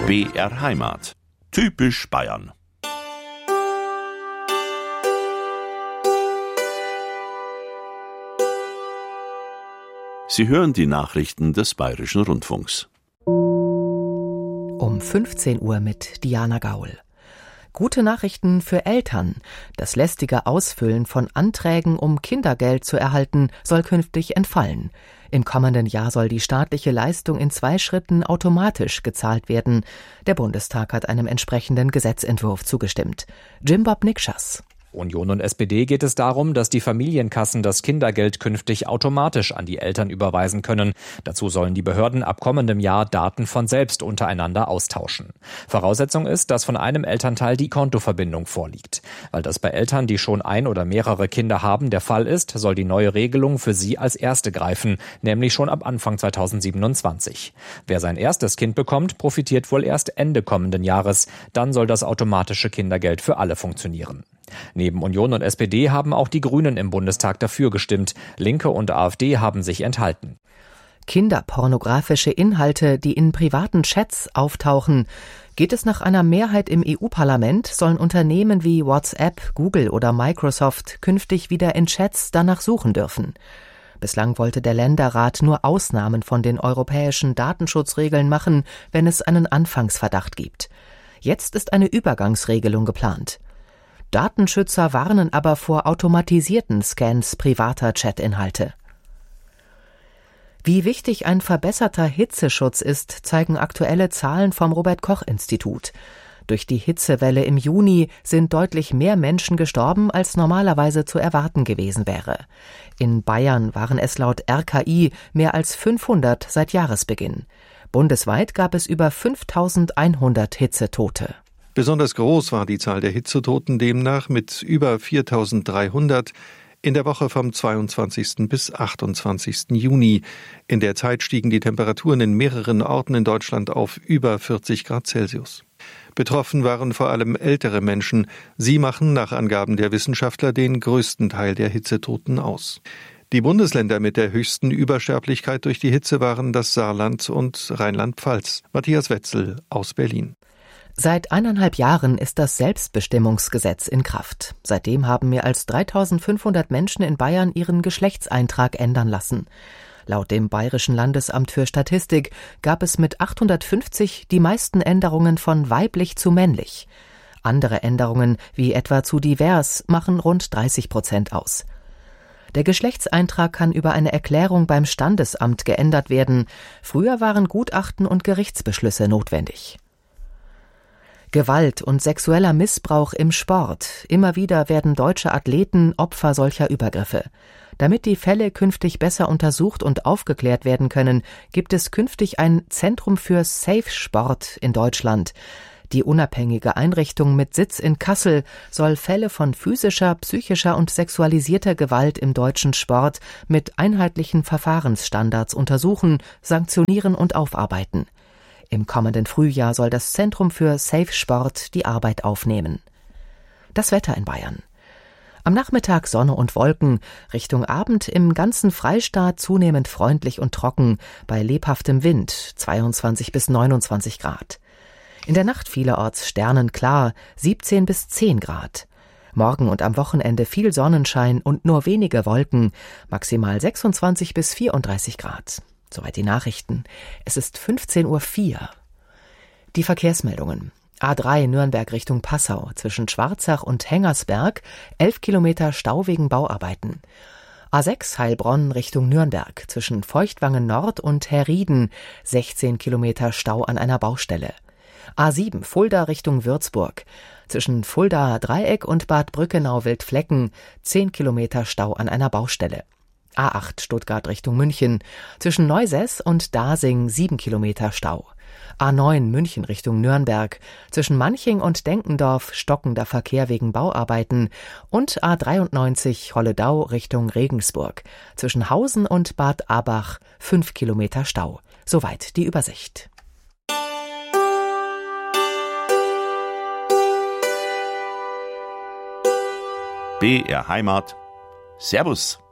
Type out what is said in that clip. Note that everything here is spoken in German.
BR Heimat. Typisch Bayern. Sie hören die Nachrichten des Bayerischen Rundfunks. Um 15 Uhr mit Diana Gaul. Gute Nachrichten für Eltern. Das lästige Ausfüllen von Anträgen, um Kindergeld zu erhalten, soll künftig entfallen. Im kommenden Jahr soll die staatliche Leistung in 2 Schritten automatisch gezahlt werden. Der Bundestag hat einem entsprechenden Gesetzentwurf zugestimmt. Jim Bob Nikschas. Union und SPD geht es darum, dass die Familienkassen das Kindergeld künftig automatisch an die Eltern überweisen können. Dazu sollen die Behörden ab kommendem Jahr Daten von selbst untereinander austauschen. Voraussetzung ist, dass von einem Elternteil die Kontoverbindung vorliegt. Weil das bei Eltern, die schon ein oder mehrere Kinder haben, der Fall ist, soll die neue Regelung für sie als erste greifen, nämlich schon ab Anfang 2027. Wer sein erstes Kind bekommt, profitiert wohl erst Ende kommenden Jahres. Dann soll das automatische Kindergeld für alle funktionieren. Neben Union und SPD haben auch die Grünen im Bundestag dafür gestimmt. Linke und AfD haben sich enthalten. Kinderpornografische Inhalte, die in privaten Chats auftauchen. Geht es nach einer Mehrheit im EU-Parlament, sollen Unternehmen wie WhatsApp, Google oder Microsoft künftig wieder in Chats danach suchen dürfen. Bislang wollte der Länderrat nur Ausnahmen von den europäischen Datenschutzregeln machen, wenn es einen Anfangsverdacht gibt. Jetzt ist eine Übergangsregelung geplant. Datenschützer warnen aber vor automatisierten Scans privater Chatinhalte. Wie wichtig ein verbesserter Hitzeschutz ist, zeigen aktuelle Zahlen vom Robert-Koch-Institut. Durch die Hitzewelle im Juni sind deutlich mehr Menschen gestorben, als normalerweise zu erwarten gewesen wäre. In Bayern waren es laut RKI mehr als 500 seit Jahresbeginn. Bundesweit gab es über 5.100 Hitzetote. Besonders groß war die Zahl der Hitzetoten demnach mit über 4.300 in der Woche vom 22. bis 28. Juni. In der Zeit stiegen die Temperaturen in mehreren Orten in Deutschland auf über 40 Grad Celsius. Betroffen waren vor allem ältere Menschen. Sie machen nach Angaben der Wissenschaftler den größten Teil der Hitzetoten aus. Die Bundesländer mit der höchsten Übersterblichkeit durch die Hitze waren das Saarland und Rheinland-Pfalz. Matthias Wetzel aus Berlin. Seit 1,5 Jahren ist das Selbstbestimmungsgesetz in Kraft. Seitdem haben mehr als 3.500 Menschen in Bayern ihren Geschlechtseintrag ändern lassen. Laut dem Bayerischen Landesamt für Statistik gab es mit 850 die meisten Änderungen von weiblich zu männlich. Andere Änderungen, wie etwa zu divers, machen rund 30% aus. Der Geschlechtseintrag kann über eine Erklärung beim Standesamt geändert werden. Früher waren Gutachten und Gerichtsbeschlüsse notwendig. Gewalt und sexueller Missbrauch im Sport. Immer wieder werden deutsche Athleten Opfer solcher Übergriffe. Damit die Fälle künftig besser untersucht und aufgeklärt werden können, gibt es künftig ein Zentrum für Safe Sport in Deutschland. Die unabhängige Einrichtung mit Sitz in Kassel soll Fälle von physischer, psychischer und sexualisierter Gewalt im deutschen Sport mit einheitlichen Verfahrensstandards untersuchen, sanktionieren und aufarbeiten. Im kommenden Frühjahr soll das Zentrum für Safe Sport die Arbeit aufnehmen. Das Wetter in Bayern. Am Nachmittag Sonne und Wolken, Richtung Abend im ganzen Freistaat zunehmend freundlich und trocken, bei lebhaftem Wind 22 bis 29 Grad. In der Nacht vielerorts sternenklar, 17 bis 10 Grad. Morgen und am Wochenende viel Sonnenschein und nur wenige Wolken, maximal 26 bis 34 Grad. Soweit die Nachrichten. Es ist 15.04 Uhr. Die Verkehrsmeldungen. A3 Nürnberg Richtung Passau, zwischen Schwarzach und Hengersberg, 11 Kilometer Stau wegen Bauarbeiten. A6 Heilbronn Richtung Nürnberg, zwischen Feuchtwangen Nord und Herrieden, 16 Kilometer Stau an einer Baustelle. A7 Fulda Richtung Würzburg, zwischen Fulda Dreieck und Bad Brückenau-Wildflecken, 10 Kilometer Stau an einer Baustelle. A8 Stuttgart Richtung München, zwischen Neusess und Dasing 7 Kilometer Stau. A9 München Richtung Nürnberg, zwischen Manching und Denkendorf stockender Verkehr wegen Bauarbeiten und A93 Holledau Richtung Regensburg, zwischen Hausen und Bad Abach 5 Kilometer Stau. Soweit die Übersicht. BR Heimat. Servus.